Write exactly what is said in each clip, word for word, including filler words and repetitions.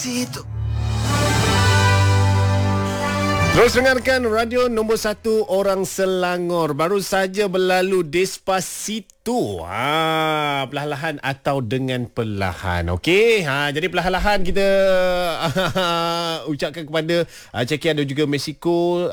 Despacito. Terus dengarkan radio nombor satu orang Selangor. Baru saja berlalu Despacito. Ha, perlahan atau dengan perlahan. Okey. Ha, jadi perlahan kita ucapkan kepada uh, Czechia dan juga Mexico,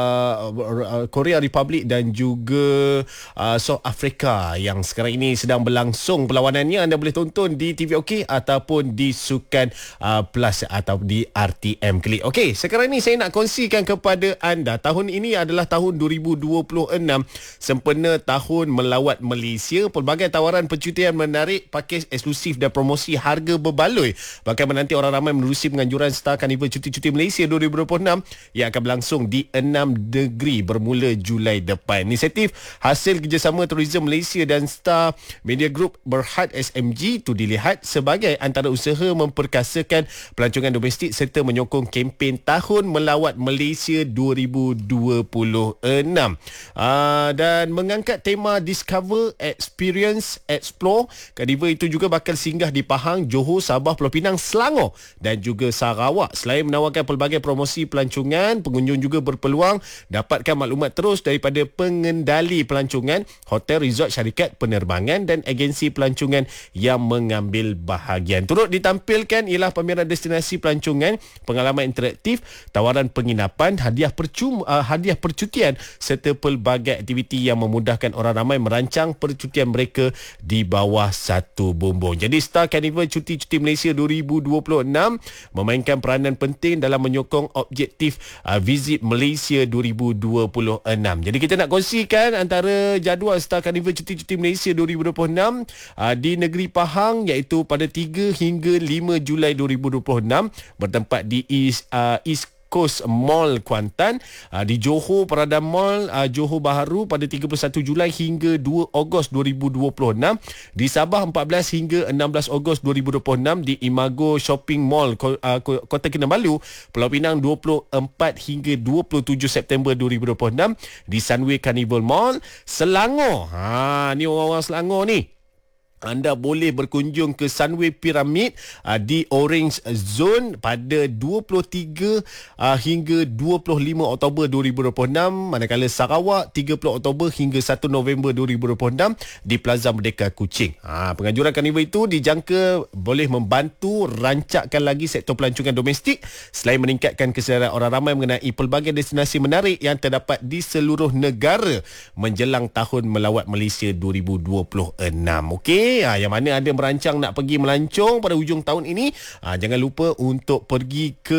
uh, Korea Republic dan juga uh, South Africa yang sekarang ini sedang berlangsung perlawanannya. Anda boleh tonton di T V OK ataupun di Sukan uh, Plus atau di R T M Klik. Okey, sekarang ini saya nak kongsikan kepada anda. Tahun ini adalah tahun dua ribu dua puluh enam, sempena tahun melawat Malaysia. Pelbagai tawaran percutian menarik, pakej eksklusif dan promosi harga berbaloi. Bahkan menanti orang ramai menerusi penganjuran Star Carnival Cuti-Cuti Malaysia dua ribu dua puluh enam yang akan berlangsung di enam negeri bermula Julai depan. Inisiatif hasil kerjasama Tourism Malaysia dan Star Media Group Berhad S M G itu dilihat sebagai antara usaha memperkasakan pelancongan domestik serta menyokong kempen Tahun Melawat Malaysia dua ribu dua puluh enam. Aa, dan mengangkat tema Discover, Experience, Explore. Carnival itu juga bakal singgah di Pahang, Johor, Sabah, Pulau Pinang, Selangor dan juga Sarawak. Selain menawarkan pelbagai promosi pelancongan, pengunjung juga berpeluang dapatkan maklumat terus daripada pengendali pelancongan, hotel, resort, syarikat penerbangan dan agensi pelancongan yang mengambil bahagian. Turut ditampilkan ialah pameran destinasi pelancongan, pengalaman interaktif, tawaran penginapan, hadiah percuma, uh, hadiah percutian serta pelbagai aktiviti yang memudahkan orang ramai merancang percutian mereka di bawah satu bumbung. Jadi Star Carnival Cuti-Cuti Malaysia dua ribu dua puluh enam memainkan peranan penting dalam menyokong objektif uh, Visit Malaysia dua ribu dua puluh enam. Jadi kita nak kongsikan antara jadual Star Carnival Cuti-Cuti Malaysia dua ribu dua puluh enam uh, di negeri Pahang, iaitu pada tiga hingga lima Julai dua ribu dua puluh enam bertempat di East, uh, East Coast Mall Kuantan, uh, di Johor Peradam Mall uh, Johor Bahru pada tiga puluh satu Julai hingga dua Ogos dua ribu dua puluh enam, di Sabah empat belas hingga enam belas Ogos dua ribu dua puluh enam, di Imago Shopping Mall uh, Kota Kinabalu Pulau Pinang dua puluh empat hingga dua puluh tujuh September dua ribu dua puluh enam, di Sunway Carnival Mall Selangor. Ha, ni orang-orang Selangor ni, anda boleh berkunjung ke Sunway Pyramid uh, di Orange Zone pada dua puluh tiga uh, hingga dua puluh lima Oktober dua ribu dua puluh enam, manakala Sarawak tiga puluh Oktober hingga satu November dua ribu dua puluh enam di Plaza Merdeka Kuching. Ha, penganjuran karnival itu dijangka boleh membantu rancakkan lagi sektor pelancongan domestik selain meningkatkan kesedaran orang ramai mengenai pelbagai destinasi menarik yang terdapat di seluruh negara menjelang Tahun Melawat Malaysia dua ribu dua puluh enam. Okey, Ha, yang mana ada merancang nak pergi melancong pada hujung tahun ini, ha, jangan lupa untuk pergi ke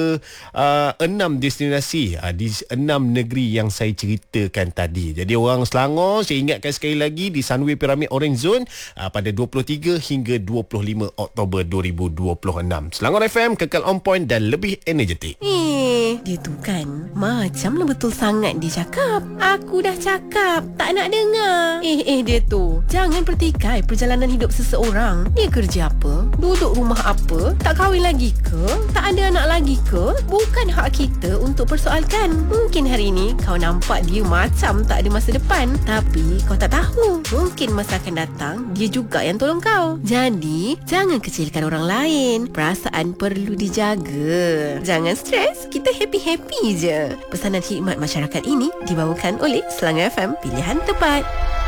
uh, enam destinasi uh, di enam negeri yang saya ceritakan tadi. Jadi orang Selangor, saya ingatkan sekali lagi, di Sunway Pyramid Orange Zone uh, pada dua puluh tiga hingga dua puluh lima Oktober dua ribu dua puluh enam. Selangor F M, kekal on point dan lebih energetik. Eh, dia tu kan macamlah betul sangat dia cakap. Aku dah cakap tak nak dengar. Eh, eh dia tu jangan pertikai perjalanan hidup seseorang. Dia kerja apa? Duduk rumah apa? Tak kahwin lagi ke? Tak ada anak lagi ke? Bukan hak kita untuk persoalkan. Mungkin hari ini kau nampak dia macam tak ada masa depan, tapi kau tak tahu, mungkin masa akan datang dia juga yang tolong kau. Jadi jangan kecilkan orang lain. Perasaan perlu dijaga. Jangan stres, kita happy-happy je. Pesanan khidmat masyarakat ini dibawakan oleh Selangor F M, pilihan tepat.